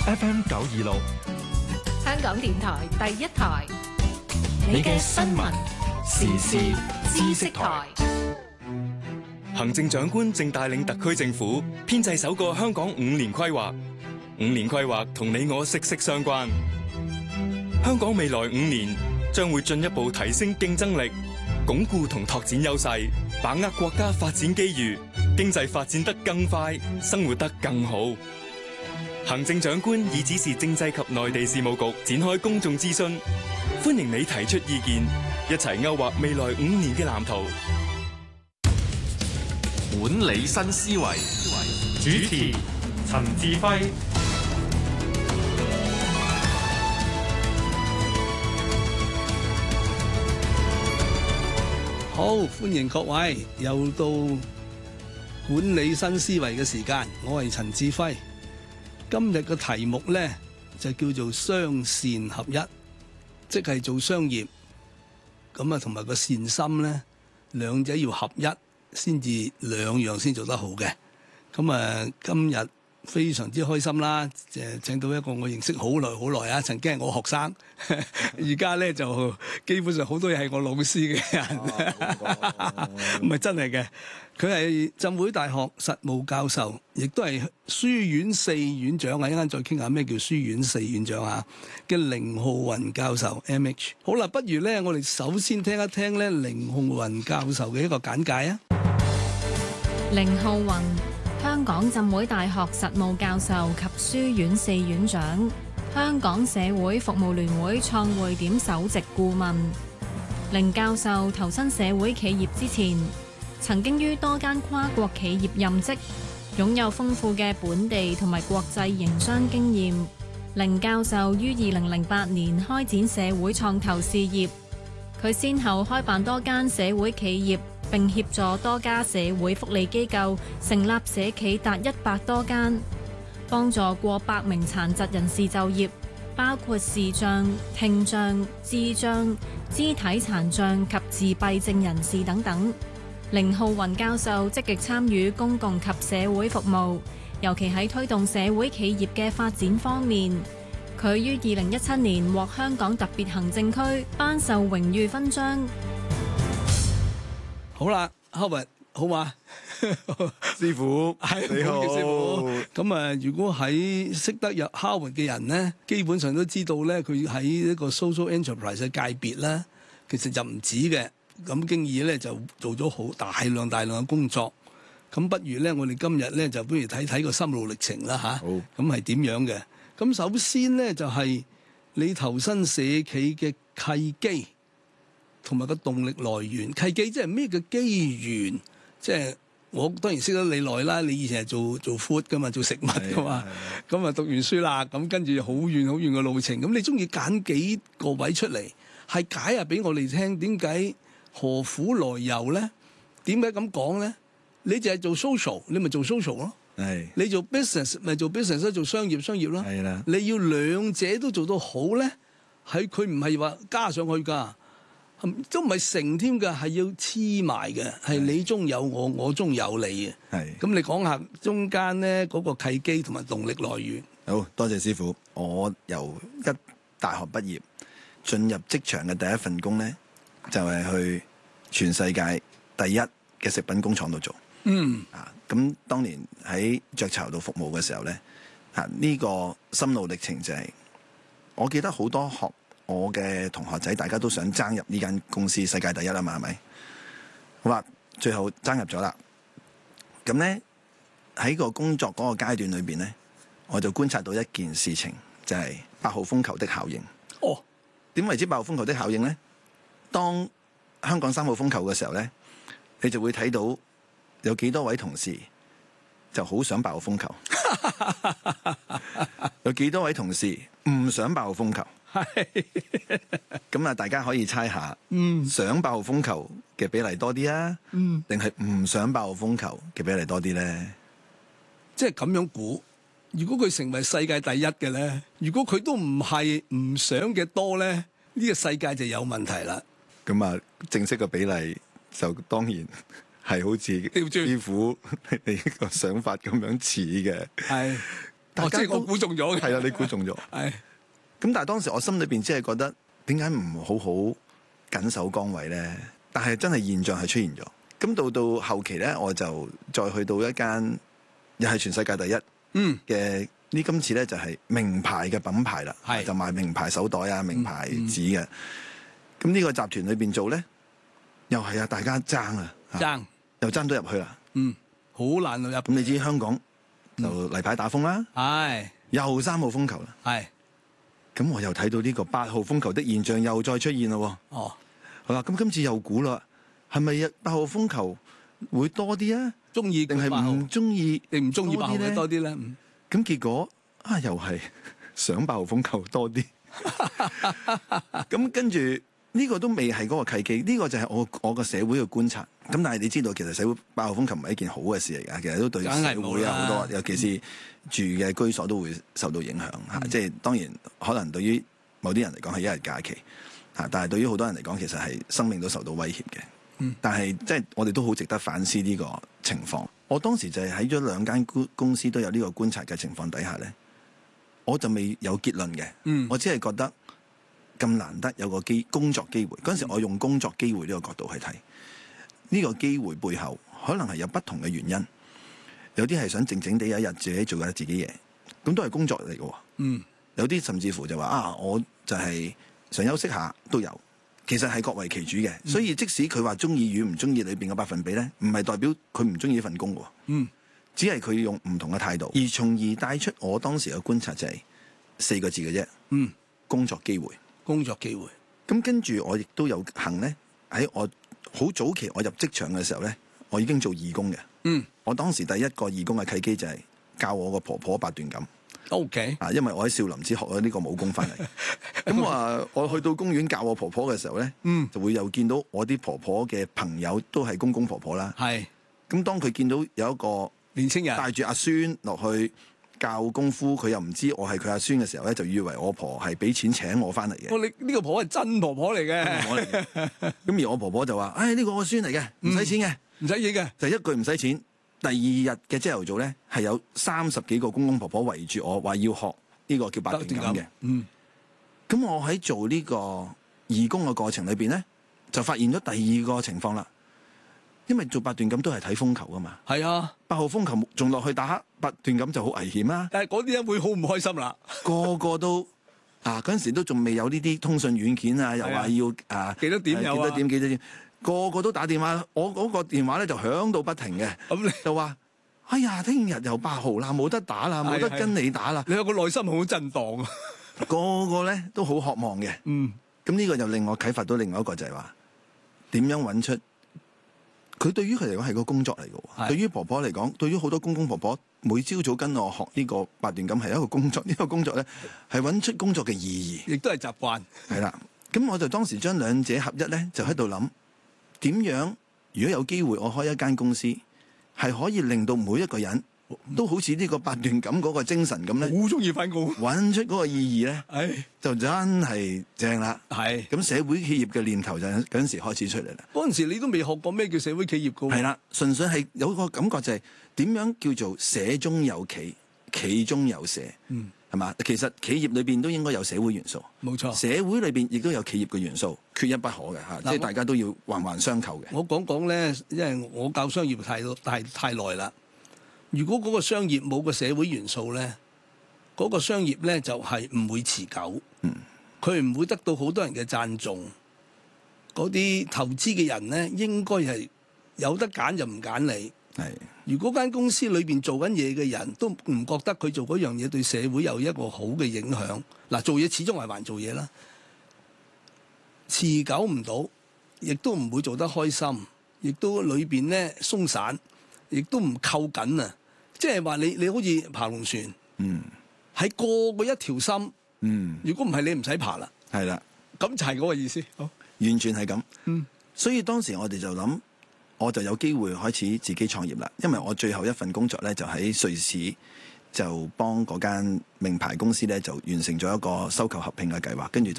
FM 926， 香港電台第一台， 你嘅新聞時事知識台。 行政長官正帶領特區政府編製首個香港5年規劃。5年規劃同你我息息相關。香港未來5年將會進一步提升競爭力，鞏固同拓展優勢，把握國家發展機遇，經濟發展得更快，生活得更好。行政長官已指示政制及內地事務局展開公眾諮詢，歡迎你提出意見，一齊勾畫未來5年嘅藍圖。 管理新思維， 主持陳志輝。 好，歡迎各位，又到管理新思維嘅時間，我係陳志輝。今日嘅題目呢，就叫做雙善合一，即係做商業咁啊，同埋個善心呢，兩者要合一先至兩樣先做得好嘅。咁啊，今日非常之開心啦！請到一個我認識好耐啊，曾經係我學生，而家咧就基本上好多嘢係我老師嘅人，唔係真係嘅。佢係浸會大學實務教授，亦都係書院四院長啊！一陣再傾下咩叫書院四院長啊嘅凌浩雲教授 MH。好啦，不如咧我哋首先聽一聽咧凌浩雲教授嘅一個簡介啊。 凌浩雲，香港浸會大學實務教授及書院四院長，香港社會服務聯會創匯點首席顧問。凌教授投身社會企業之前，曾經於多間跨國企業任職，擁有豐富嘅本地同埋國際營商經驗。凌教授於2008年開展社會創投事業，佢先後開辦多間社會企業，並協助多家社會福利機構成立社企達100多間，幫助過百名殘疾人士就業，包括視障、聽障、智障、肢體殘障及自閉症人士等等。凌浩雲教授積極參與公共及社會服務，尤其喺推動社會企業嘅發展方面。佢於2017年獲香港特別行政區頒授榮譽勳章。 好啦 Howard 好嘛？ 師傅，你好， 師傅。咁啊，如果喺識得入 Howard 嘅人咧，基本上都知道咧，佢喺一個 social enterprise 嘅界別咧，其實就唔止嘅。咁經已咧就做咗好大量嘅工作。咁不如咧，我哋今日咧就不如睇睇個心路歷程啦嚇。 好。 咁係點樣嘅？咁首先咧就係你投身社企嘅契機。同埋個動力來源，契機即係咩嘅機緣？即係我當然識得你耐啦，你以前係做 food 噶嘛，做食物噶嘛。咁啊讀完書啦，咁跟住好遠嘅路程。咁你中意揀幾個位出嚟，係解下俾我哋聽點解何苦來由咧？點解咁講咧？你就係做 social， 你咪做 social 咯。 係。你做 business 咪做 business 做商業咯。 係啦。 你要兩者都做到好咧，係佢唔係話加上去㗎。都唔係成添㗎，係要黐埋嘅，係你中有我，我中有你嘅。係。咁你講下中間咧嗰個契機同埋動力來源。 好多謝師傅。我由大學畢業進入職場嘅第一份工咧，就係去全世界第一嘅食品工廠度做。咁當年喺雀巢度服務嘅時候咧，呢個心路歷程就係我記得好多我嘅同學仔，大家都想爭入呢間公司世界第一啊嘛，係咪？好啦，最後爭入咗啦。咁咧喺個工作嗰個階段裏邊咧，我就觀察到一件事情，就係8號風球的效應。哦，點為之8號風球的效應咧？當香港3號風球嘅時候咧，你就會睇到有幾多位同事就好想8號風球，有幾多位同事唔想8號風球。係，咁啊，大家可以猜下，想8號風球嘅比例多啲啊，定係唔想8號風球嘅比例多啲咧？ 即係咁樣估，如果佢成為世界第一嘅咧，如果佢都唔係唔想嘅多咧，呢個世界就有問題啦。 咁啊，正式嘅比例就當然係好似師傅你個想法咁樣似嘅。係。 即係我估中咗嘅。 係啊，你估中咗。 係咁，但係當時我心裏邊只係覺得，點解唔好好緊守崗位咧？但係真係現象係出現咗。咁到後期咧，我就再去到一間又係全世界第一嘅呢，今次咧就係名牌嘅品牌啦，就賣名牌手袋啊、名牌紙嘅。咁呢個集團裏邊做咧，又係啊，大家爭啊，又爭到入去啦。 好難入。 咁你知香港就例牌打風啦，又3號風球啦，咁我又睇到呢個8號風球的現象又再出現咯。好啦，咁今次又估啦，係咪8號風球會多啲啊？中意定係唔中意？定唔中意8號嘅多啲咧？咁結果又係想8號風球多啲。咁跟住呢個都未係嗰個契機，呢個就係我個社會嘅觀察。咁但係你知道，其實社會8號風球唔係一件好嘅事嚟㗎，其實都對社會有好多，尤其是住嘅居所都會受到影響。即係當然可能對於某啲人嚟講係一日假期，但係對於好多人嚟講，其實係生命都受到威脅嘅。但係即係我哋都好值得反思呢個情況。我當時就係喺咗2間公司都有呢個觀察嘅情況底下咧，我就未有結論嘅。我只係覺得咁難得有個工作機會，嗰陣時我用工作機會呢個角度去睇呢個機會背後，可能係有不同嘅原因。有啲係想靜靜地有一日自己做緊自己嘢，咁都係工作嚟嘅。有啲甚至乎就話我就係想休息下都有。其實係各為其主嘅，所以即使佢話中意與唔中意裏邊嘅百分比咧，唔係代表佢唔中意呢份工嘅。只係佢用唔同嘅態度，而從而帶出我當時嘅觀察就係4個字嘅啫。工作機會，工作機會。咁跟住我亦都有幸咧，喺我好早期我入職場嘅時候咧，我已經做義工嘅。我當時第一個義工嘅契機就係教我個婆婆8段錦。OK，因為我喺少林寺學咗呢個武功翻嚟。咁我去到公園教我婆婆嘅時候咧，就會又見到我啲婆婆嘅朋友都係公公婆婆啦。咁當佢見到有一個年青人帶住阿孫落去教功夫，佢又唔知我係佢阿孫嘅時候咧，就以為我婆係俾錢請我翻嚟嘅。你呢個婆係真婆婆嚟嘅。咁而我婆婆就話：呢個我孫嚟嘅，唔使錢嘅，唔使錢嘅，就一句唔使錢。第2日嘅朝頭早咧，係有30幾個公公婆婆圍住我，話要學呢個叫8段錦嘅。咁我喺做呢個義工嘅過程裏邊咧，就發現咗第2個情況啦。因為做8段錦都係睇風球噶嘛。係啊，8號風球仲落去打8段錦就好危險啦。但係嗰啲人會好唔開心啦。個個都嗰陣時都仲未有呢啲通訊軟件啊，又話要幾多點有幾多點。個個都打電話，我嗰個電話咧就響到不停嘅，就話：哎呀，聽日又8號啦，冇得打啦，冇得跟你打啦。你有個內心好震盪啊！個個咧都好渴望嘅。咁呢個就令我啟發到另外一個就係話，點樣揾出佢對於佢嚟講係個工作嚟嘅。對於婆婆嚟講，對於好多公公婆婆，每朝早跟我學呢個8段錦係一個工作。呢個工作咧係揾出工作嘅意義，亦都係習慣。係啦，咁我就當時將2者合一咧，就喺度諗。點樣？如果有機會，我開一間公司，係可以令到每一個人都好似呢個8段錦嗰個精神咁咧，好中意返工，揾出嗰個意義咧，就真係正啦。咁社會企業嘅念頭就嗰陣時開始出嚟啦。嗰陣時你都未學過咩叫社會企業㗎喎。係啦，純粹係有個感覺就係點樣叫做社中有企，企中有社。係嘛？其實企業裏邊都應該有社會元素，冇錯。社會裏邊亦都有企業嘅元素，缺一不可嘅嚇，即係大家都要環環相扣嘅。我講咧，因為我教商業太耐啦。如果嗰個商業冇個社會元素咧，嗰個商業咧就係唔會持久。佢唔會得到好多人嘅讚頌。嗰啲投資嘅人咧，應該係有得揀就唔揀你。如果間公司裏邊做緊嘢嘅人都唔覺得佢做嗰樣嘢對社會有一個好嘅影響，做嘢始終係還做嘢啦，持久唔到，亦都唔會做得開心，亦都裏邊咧鬆散，亦都唔扣緊啊！即係話你好似爬龍船，係過過一條心，如果唔係你唔使爬啦，係啦，咁就係嗰個意思，完全係咁。所以當時我哋就諗。我就有機會開始自己創業啦，因為我最後一份工作咧就喺瑞士，就幫嗰間名牌公司咧就完成咗一個收購合併嘅計劃，跟住就